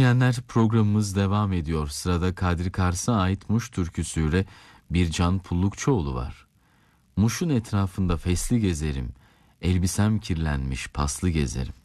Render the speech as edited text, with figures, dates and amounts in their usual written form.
dinleyenler, programımız devam ediyor. Sırada Kadri Kars'a ait Muş türküsüyle Bircan Pullukçuoğlu var. Muş'un etrafında fesli gezerim, elbisem kirlenmiş paslı gezerim.